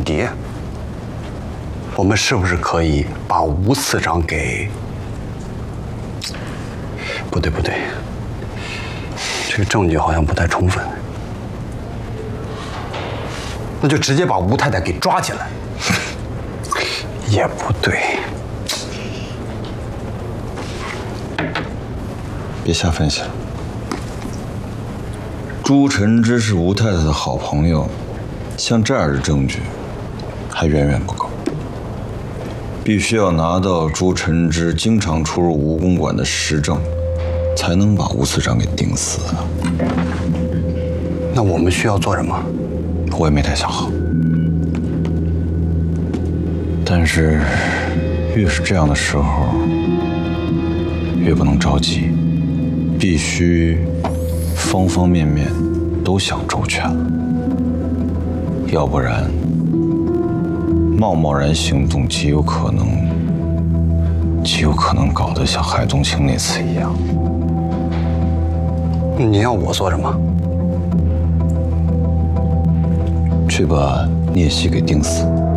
谍，我们是不是可以把吴次长给？不对，这个证据好像不太充分，那就直接把吴太太给抓起来。也不对， 别瞎分析了。朱晨之是吴太太的好朋友，像这样的证据还远远不够，必须要拿到朱晨之经常出入吴公馆的实证，才能把吴次长给定死啊。 那我们需要做什么？ 我也没太想好。但是，越是这样的时候，越不能着急，必须方方面面都想周全了，要不然贸贸然行动极有可能搞得像海宗庆那次一样。 你要我做什么？ 去把聂曦给定死。